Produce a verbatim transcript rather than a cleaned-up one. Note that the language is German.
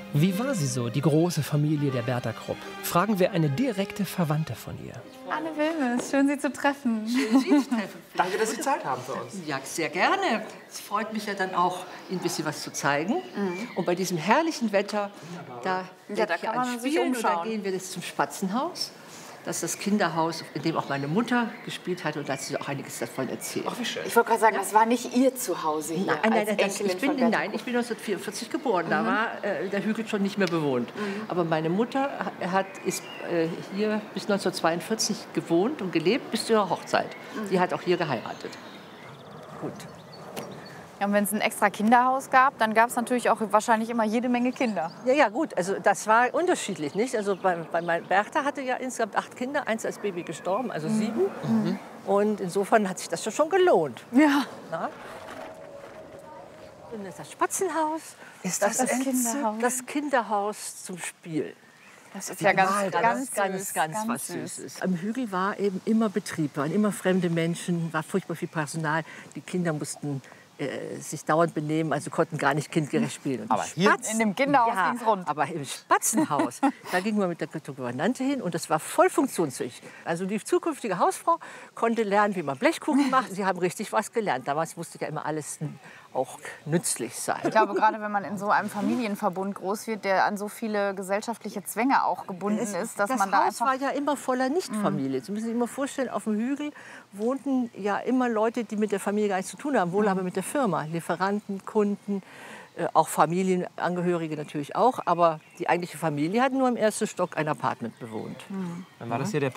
Wie war sie so, die große Familie der Berta Krupp? Fragen wir eine direkte Verwandte von ihr. Anne Wilmes, schön Sie zu treffen. Schön, Sie zu treffen. Danke, dass Sie Zeit haben für uns. Ja, sehr gerne. Es freut mich ja dann auch, Ihnen ein bisschen was zu zeigen. Mhm. Und bei diesem herrlichen Wetter, da, ja, da kann man sich umschauen. Und da gehen wir jetzt zum Spatzenhaus. Das ist das Kinderhaus, in dem auch meine Mutter gespielt hat, und da hat sie auch einiges davon erzählt. Ach, wie schön. Ich wollte gerade sagen, das war nicht Ihr Zuhause hier. Nein, nein, als das, ich, bin, von nein ich bin neunzehnhundertvierundvierzig geboren. Mhm. Da war äh, der Hügel schon nicht mehr bewohnt. Mhm. Aber meine Mutter hat, ist äh, hier bis neunzehnhundertzweiundvierzig gewohnt und gelebt bis zu ihrer Hochzeit. Mhm. Die hat auch hier geheiratet. Gut. Ja, und wenn es ein extra Kinderhaus gab, dann gab es natürlich auch wahrscheinlich immer jede Menge Kinder. Ja, ja, gut. Also das war unterschiedlich, nicht? Also bei, bei meiner Berta hatte ja insgesamt acht Kinder, eins als Baby gestorben, also mhm. sieben. Mhm. Und insofern hat sich das schon gelohnt. Ja. Na? Und das Spatzenhaus ist das, das, Kinderhaus? das Kinderhaus zum Spielen. Das ist ja ganz, ganz, ganz, ganz, süß, ganz, ganz was Süßes. Am Hügel war eben immer Betrieb, waren immer fremde Menschen, war furchtbar viel Personal. Die Kinder mussten äh, sich dauernd benehmen, also konnten gar nicht kindgerecht spielen. Und aber hier in dem Kinderhaus ja, ging's rund. Aber im Spatzenhaus, da gingen wir mit der Gouvernante hin und das war voll funktionsfähig. Also die zukünftige Hausfrau konnte lernen, wie man Blechkuchen macht. Sie haben richtig was gelernt. Damals musste ja immer alles auch nützlich sein. Ich glaube, gerade wenn man in so einem Familienverbund groß wird, der an so viele gesellschaftliche Zwänge auch gebunden es, ist, dass das man da Haus einfach... war ja immer voller Nichtfamilie. Sie müssen sich immer vorstellen, auf dem Hügel wohnten ja immer Leute, die mit der Familie gar nichts zu tun haben, wohl aber mit der Firma. Lieferanten, Kunden, äh, auch Familienangehörige natürlich auch. Aber die eigentliche Familie hat nur im ersten Stock ein Apartment bewohnt. Dann war das hier der